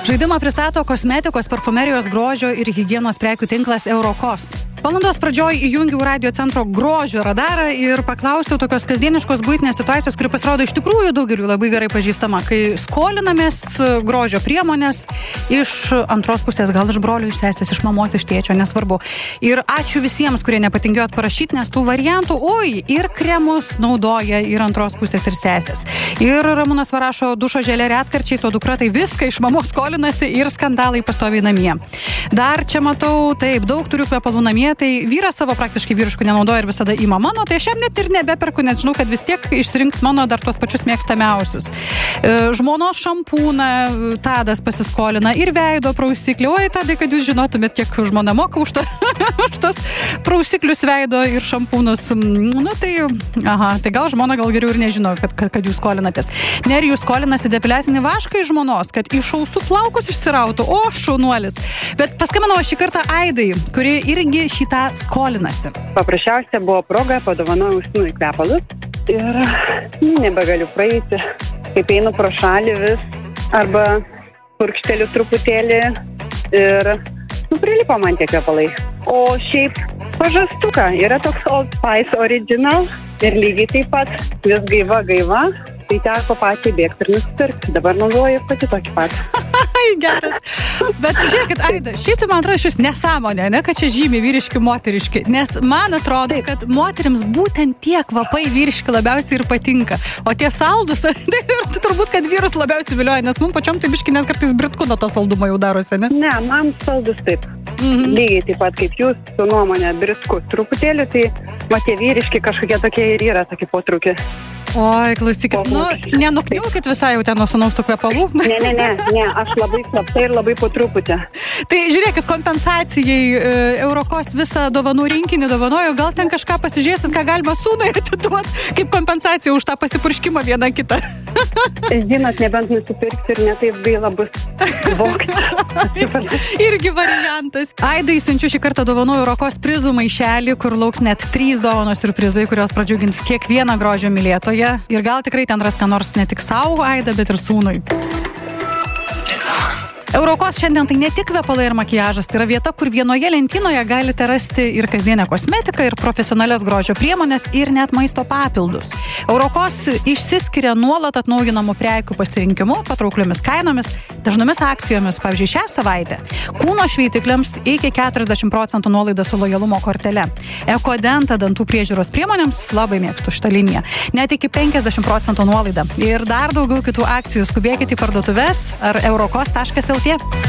Žaidimą pristato kosmetikos, parfumerijos, grožio ir higienos prekių tinklas Eurokos. Valandos pradžioj įjungiau radio centro grožio radarą ir paklausiau tokios kasdieniškos buitinės situacijos, kuri pasirodo iš tikrųjų daugeliu labai gerai pažįstama, kai skolinamės grožio priemonės iš antros pusės, gal iš brolio, iš sesės, iš mamos, iš tėčio, nesvarbu. Ir ačiū visiems, kurie nepatingėjot parašyti, nes tų variantų, ir kremus naudoja ir antros pusės, ir sesės. Ir Ramūnas parašo dušo želė retkarčiais, o dukra tai viską iš mamos skolinasi ir skandalai pastoviai namie. Dar čia matau, taip, daug turiu kvepalų namie, tai vyras savo praktiškai vyriškų nenaudoja ir visada ima mano, tai aš jam net ir nebeperku, nes žinau, kad vis tiek išsirinks mano dar tuos pačius mėgstamiausius. Žmonos šampūną Tadas pasiskolina ir veido prausiklį. Oi, Tadai, kad jūs žinotumėt, kiek žmona moka už tos prausiklius veido ir šampūnus. Tai gal žmona gal geriau ir nežino, kad jūs skolinatės. Nerijus skolinasi depiliacinį vašką iš žmonos, kad iš ausų plaukus išsirautų. O, šaunuolis. Bet paskambinau šį kartą Aidai, kuri irgi šitą skolinasi. Paprasčiausia buvo proga, padovanojau užsinui kvepalus ir nebegaliu praeiti. Kaip einu pro šalį vis, arba purkšteliu truputėlį ir prilipo man tie kvepalai. O šiaip pažastuką yra toks Old Spice Original ir lygiai taip pat vis gaiva, tai teko pačiai bėgti ir nusipirkti. Dabar naudoju pati tokį patį. Geras. Bet žiūrėkit, Aida, šiaip tai man atrodo šis nesąmonė, ne, kad čia žymiai vyriški, moteriški, nes man atrodo, kad moterims būtent tie kvapai vyriški labiausiai ir patinka, o tie saldus, tai turbūt, kad vyrus labiausiai vilioja, nes mums pačiom tai biški net kartais britku nuo to saldumo jau darosi, ne? Ne, man saldus taip. Lygiai taip pat kaip jūs, su nuomonė britku truputėlį, tai tie vyriški kažkokie tokie ir yra, tokie potraukiai. Oi, klausykit, nenukniaukit visai jau ten nuo sūnaus tų kvepalų. Ne, aš labai slaptai ir labai po truputį. Tai žiūrėkit, kompensacijai Eurokos visą dovanų rinkinį dovanojo, gal ten kažką pasižiūrėsit, ką galima sūnui atiduoti, kaip kompensacija už tą pasipurškimą vieną kitą. Žinot, nebent nusipirks ir netaip gaila bus vokti. Irgi variantas. Aidai siunčiu šį kartą dovanų Eurokos prizų maišelį, kur lauks net 3 dovanos ir prizai, kurios pradžiugins kiekvieną grožio mylėtoją. Ir gal tikrai ten ras ką nors ne tik savo, Aida, bet ir sūnui. Eurokos šiandien tai ne tik kvepalai ir makiažas, tai yra vieta, kur vienoje lentynoje galite rasti ir kasdienę kosmetiką, ir profesionalias grožio priemonės, ir net maisto papildus. Eurokos išsiskiria nuolat atnaujinamų prekių pasirinkimu, patraukliomis kainomis, dažnomis akcijomis, pavyzdžiui, šią savaitę. Kūno šveitikliams iki 40% nuolaida su lojalumo kortele. Ekodenta dantų priežiūros priemonėms, labai mėgstu šitą liniją, net iki 50% nuolaida. Ir dar daugiau kitų akcijų skubėkite į parduotuves ar eurokos.lt.